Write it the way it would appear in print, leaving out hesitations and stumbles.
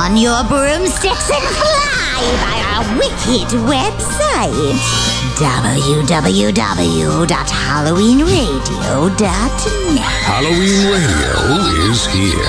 on your broomsticks and fly by our wicked website, www.halloweenradio.net. Halloween Radio is here.